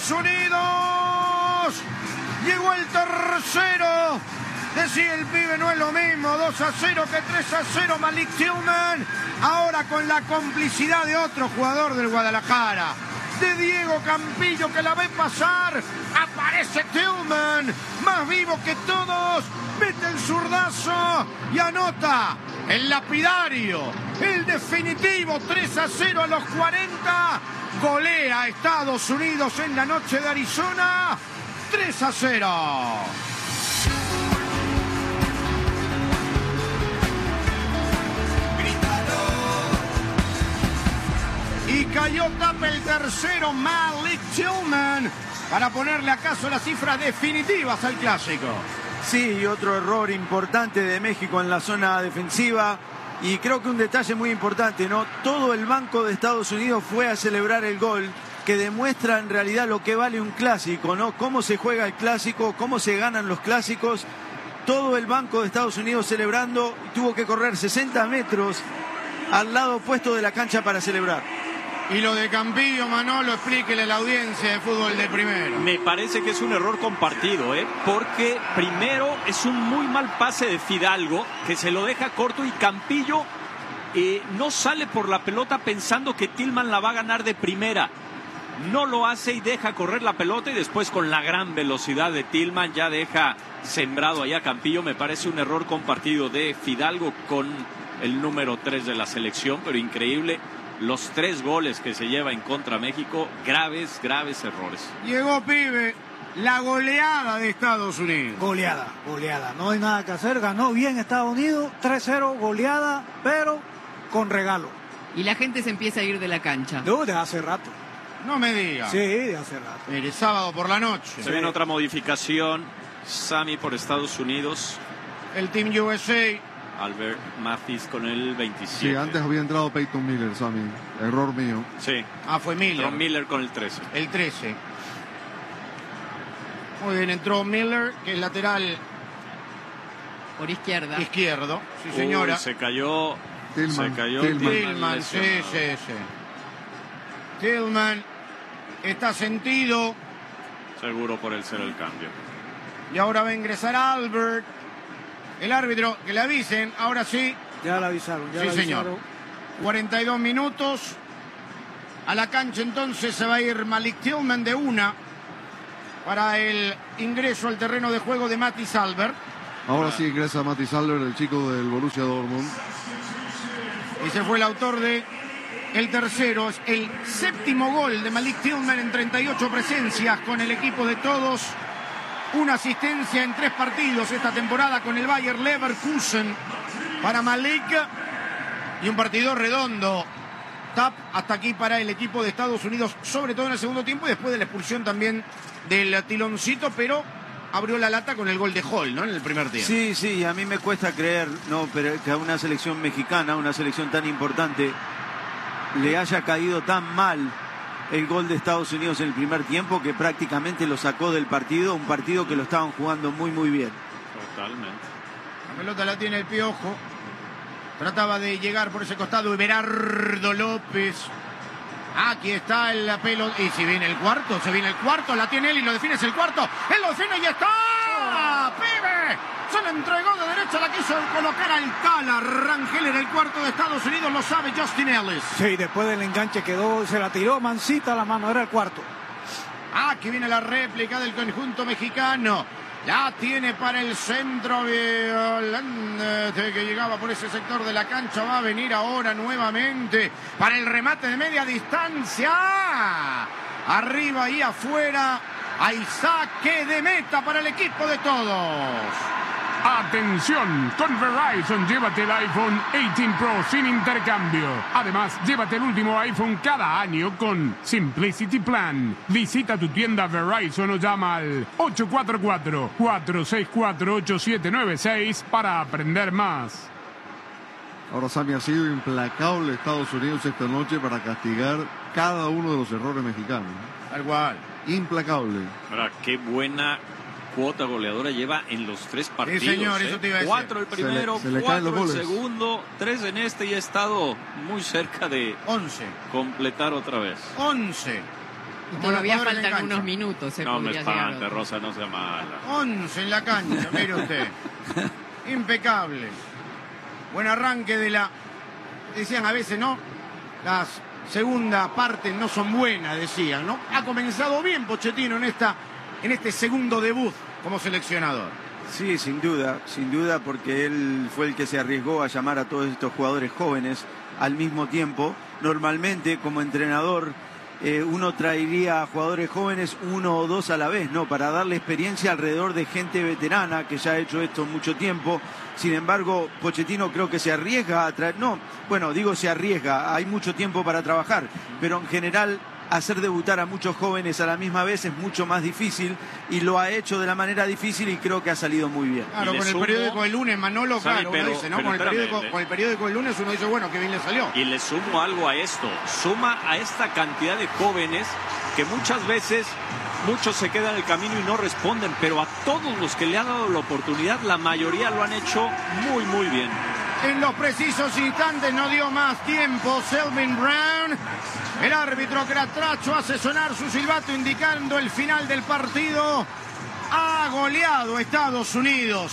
Estados Unidos. Llegó el tercero. Decía el pibe, no es lo mismo 2-0 que 3-0. Malik Tillman, ahora con la complicidad de otro jugador del Guadalajara, de Diego Campillo, que la ve pasar. Aparece Tillman, más vivo que todos, mete el zurdazo y anota el lapidario, el definitivo 3-0 a los 40. Golea a Estados Unidos en la noche de Arizona, 3-0. Y cayó tapa el tercero, Malik Tillman, para ponerle acaso las cifras definitivas al clásico. Sí, y otro error importante de México en la zona defensiva. Y creo que un detalle muy importante, ¿no? Todo el banco de Estados Unidos fue a celebrar el gol, que demuestra en realidad lo que vale un clásico, ¿no? Cómo se juega el clásico, cómo se ganan los clásicos. Todo el banco de Estados Unidos celebrando, tuvo que correr 60 metros al lado opuesto de la cancha para celebrar. Y lo de Campillo, Manolo, explíquele a la audiencia de fútbol de primero. Me parece que es un error compartido, porque primero es un muy mal pase de Fidalgo, que se lo deja corto, y Campillo no sale por la pelota pensando que Tillman la va a ganar de primera. No lo hace y deja correr la pelota, y después con la gran velocidad de Tillman ya deja sembrado allá Campillo. Me parece un error compartido de Fidalgo con el número 3 de la selección, pero increíble. Los 3 goles que se lleva en contra México, graves errores. Llegó, pibe, la goleada de Estados Unidos. Goleada, no hay nada que hacer, ganó bien Estados Unidos, 3-0, goleada, pero con regalo. Y la gente se empieza a ir de la cancha. No, de hace rato. No me diga. Sí, de hace rato. Mire, sábado por la noche. Se viene otra modificación, Sammy por Estados Unidos. El Team USA. Albert Mathis con el 27. Sí, antes había entrado Peyton Miller, Sammy. Error mío. Sí. Fue Miller. Entró Miller con el 13. El 13. Muy bien, entró Miller, que es lateral por izquierda. Izquierdo, sí señora. Se cayó Tillman, sí. Tillman está sentido. Seguro por el 0 el cambio. Y ahora va a ingresar Albert. El árbitro, que le avisen, ahora sí. Ya le avisaron, sí, señor. 42 minutos. A la cancha entonces se va a ir Malik Tillman de una para el ingreso al terreno de juego de Mathis Albert. Ahora sí ingresa Mathis Albert, el chico del Borussia Dortmund. Ese fue el autor de el tercero. Es el 7º gol de Malik Tillman en 38 presencias con el equipo de todos. Una asistencia en 3 partidos esta temporada con el Bayer Leverkusen para Malik. Y un partido redondo. Tap hasta aquí para el equipo de Estados Unidos, sobre todo en el segundo tiempo y después de la expulsión también del tiloncito, pero abrió la lata con el gol de Hall, ¿no? En el primer tiempo. Sí, a mí me cuesta creer, no, pero que a una selección mexicana, una selección tan importante, le haya caído tan mal el gol de Estados Unidos en el primer tiempo, que prácticamente lo sacó del partido, un partido que lo estaban jugando muy bien. Totalmente. La pelota la tiene el Piojo. Trataba de llegar por ese costado Everardo López. Aquí está el pelota. Y si viene el cuarto, la tiene él y lo define, es el cuarto. Él lo define y está. ¡Pibe! Se le entregó de derecha, la quiso colocar al Tala. Rangel en el cuarto de Estados Unidos, lo sabe Justin Ellis. Sí, después del enganche quedó, se la tiró mansita a la mano, era el cuarto. Aquí viene la réplica del conjunto mexicano. La tiene para el centro Violante, que llegaba por ese sector de la cancha. Va a venir ahora nuevamente para el remate de media distancia. Arriba y afuera. Hay saque de meta para el equipo de todos. Atención, con Verizon llévate el iPhone 18 Pro sin intercambio. Además, llévate el último iPhone cada año con Simplicity Plan. Visita tu tienda Verizon o llama al 844-464-8796 para aprender más. Ahora, Sammy, ha sido implacable Estados Unidos esta noche para castigar cada uno de los errores mexicanos. Tal cual. Implacable. Ahora, qué buena cuota goleadora lleva en los 3 partidos. Sí, señor, eso te iba a decir. 4 el primero, se le caen los 4 el goles. segundo, 3 en este, y ha estado muy cerca de 11. completar otra vez. 11. Todavía faltan unos minutos. No me espante, Rosa, no sea mala. 11 en la cancha, mire usted. Impecable. Buen arranque de la... Decían a veces, ¿no? Las segunda partes no son buenas, decían, ¿no? Ha comenzado bien Pochettino en este segundo debut como seleccionador. Sí, sin duda, porque él fue el que se arriesgó a llamar a todos estos jugadores jóvenes al mismo tiempo. Normalmente, como entrenador, uno traería a jugadores jóvenes 1 o 2 a la vez, ¿no? Para darle experiencia alrededor de gente veterana que ya ha hecho esto mucho tiempo. Sin embargo, Pochettino creo que se arriesga a traer... No, bueno, digo se arriesga, hay mucho tiempo para trabajar, pero en general hacer debutar a muchos jóvenes a la misma vez es mucho más difícil y lo ha hecho de la manera difícil y creo que ha salido muy bien. Claro, con el periódico del lunes, Manolo, claro, uno dice, ¿no? Con el periódico del lunes uno dice, bueno, qué bien le salió. Y le sumo algo a esto, suma a esta cantidad de jóvenes que muchas veces muchos se quedan en el camino y no responden, pero a todos los que le han dado la oportunidad, la mayoría lo han hecho muy, muy bien. En los precisos instantes no dio más tiempo Selvin Brown. El árbitro Cratracho hace sonar su silbato indicando el final del partido. Ha goleado Estados Unidos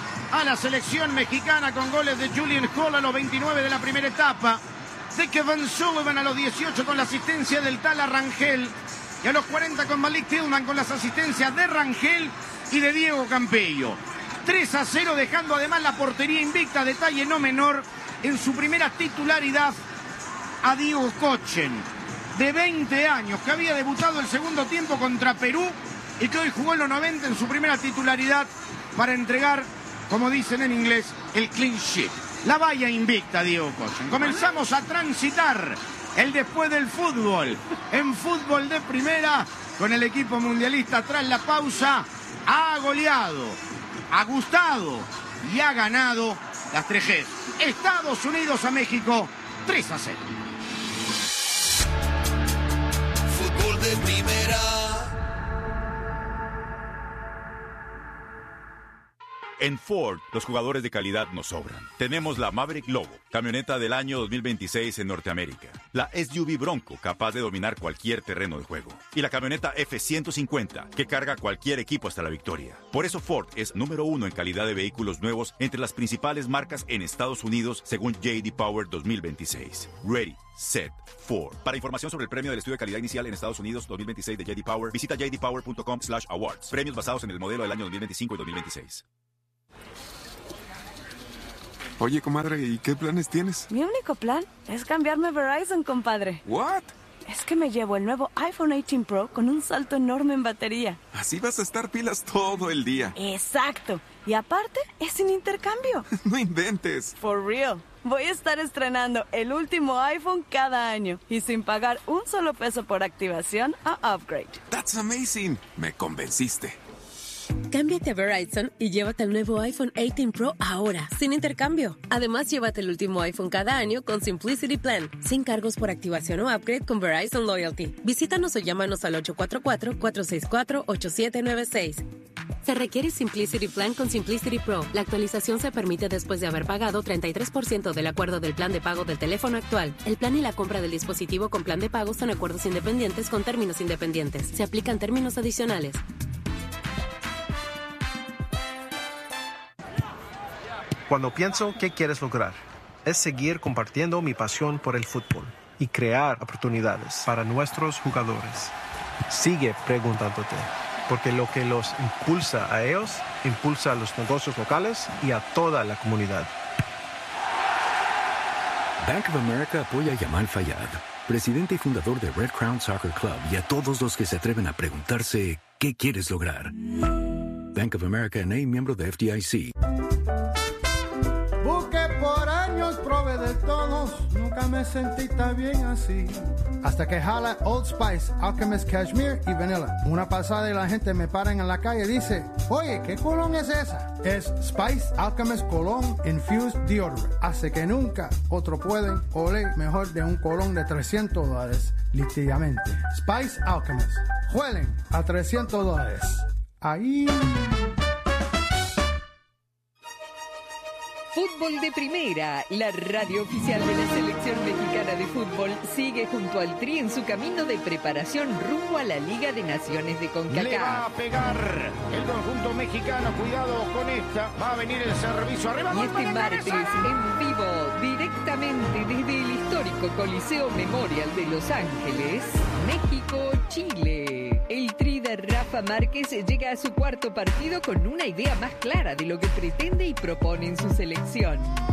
a la selección mexicana con goles de Julian Hall a los 29 de la primera etapa, de Kevin Sullivan a los 18 con la asistencia del Tala Rangel y a los 40 con Malik Tillman con las asistencias de Rangel y de Diego Campello. 3-0, dejando además la portería invicta, detalle no menor, en su primera titularidad a Diego Kochen, de 20 años, que había debutado el segundo tiempo contra Perú y que hoy jugó en los 90 en su primera titularidad para entregar, como dicen en inglés, el clean sheet. La valla invicta, Diego Kochen. Comenzamos a transitar el después del fútbol, en fútbol de primera, con el equipo mundialista tras la pausa. Ha goleado, ha gustado y ha ganado las 3Gs. Estados Unidos a México, 3-0. Fútbol de primera. En Ford, los jugadores de calidad nos sobran. Tenemos la Maverick Lobo, camioneta del año 2026 en Norteamérica. La SUV Bronco, capaz de dominar cualquier terreno de juego. Y la camioneta F-150, que carga cualquier equipo hasta la victoria. Por eso Ford es número 1 en calidad de vehículos nuevos entre las principales marcas en Estados Unidos, según J.D. Power 2026. Ready, Set, Ford. Para información sobre el premio del estudio de calidad inicial en Estados Unidos 2026 de J.D. Power, visita jdpower.com/awards. Premios basados en el modelo del año 2025 y 2026. Oye, comadre, ¿y qué planes tienes? Mi único plan es cambiarme a Verizon, compadre. ¿What? Es que me llevo el nuevo iPhone 18 Pro con un salto enorme en batería. Así vas a estar pilas todo el día. Exacto. Y aparte, es sin intercambio. No inventes. For real. Voy a estar estrenando el último iPhone cada año y sin pagar un solo peso por activación a upgrade. That's amazing. Me convenciste. Cámbiate a Verizon y llévate el nuevo iPhone 18 Pro ahora, sin intercambio. Además, llévate el último iPhone cada año con Simplicity Plan, sin cargos por activación o upgrade con Verizon Loyalty. Visítanos o llámanos al 844-464-8796. Se requiere Simplicity Plan con Simplicity Pro. La actualización se permite después de haber pagado 33% del acuerdo del plan de pago del teléfono actual. El plan y la compra del dispositivo con plan de pago son acuerdos independientes con términos independientes. Se aplican términos adicionales. Cuando pienso qué quieres lograr, es seguir compartiendo mi pasión por el fútbol y crear oportunidades para nuestros jugadores. Sigue preguntándote, porque lo que los impulsa a ellos, impulsa a los negocios locales y a toda la comunidad. Bank of America apoya a Yamal Fayad, presidente y fundador de Red Crown Soccer Club, y a todos los que se atreven a preguntarse ¿qué quieres lograr? Bank of America N.A., miembro de FDIC. Busqué por años, probé de todos, nunca me sentí tan bien así. Hasta que jala Old Spice, Alchemist Cashmere y Vanilla. Una pasada y la gente me paran en la calle y dice, oye, ¿qué cologne es esa? Es Spice Alchemist Cologne Infused Deodorant. Hace que nunca otro pueden oler mejor de un cologne de $300, literalmente. Spice Alchemist. Huelen a $300. Ahí... Fútbol de Primera, la radio oficial de la selección mexicana de fútbol, sigue junto al Tri en su camino de preparación rumbo a la Liga de Naciones de CONCACAF. Le va a pegar el conjunto mexicano, cuidado con esta, va a venir el servicio arriba. Y este martes, en vivo, directamente desde el histórico Coliseo Memorial de Los Ángeles, México-Chile. El Tri de Rafa Márquez llega a su cuarto partido con una idea más clara de lo que pretende y propone en su selección.